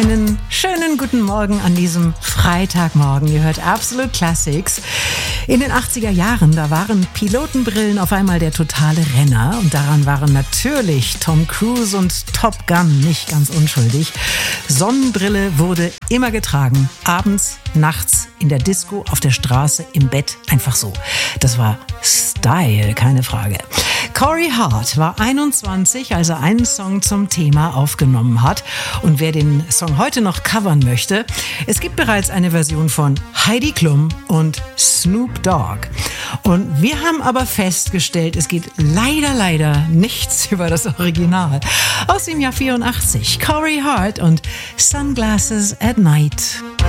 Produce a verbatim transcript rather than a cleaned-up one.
Einen schönen guten Morgen an diesem Freitagmorgen. Ihr hört Absolute Classics. In den achtziger Jahren, da waren Pilotenbrillen auf einmal der totale Renner. Und daran waren natürlich Tom Cruise und Top Gun nicht ganz unschuldig. Sonnenbrille wurde immer getragen. Abends, nachts, in der Disco, auf der Straße, im Bett. Einfach so. Das war Style, keine Frage. Corey Hart war einundzwanzig, als er einen Song zum Thema aufgenommen hat. Und wer den Song heute noch covern möchte, es gibt bereits eine Version von Heidi Klum und Snoop Dogg. Und wir haben aber festgestellt, es geht leider, leider nichts über das Original. Aus dem Jahr vierundachtzig, Corey Hart und Sunglasses at Night.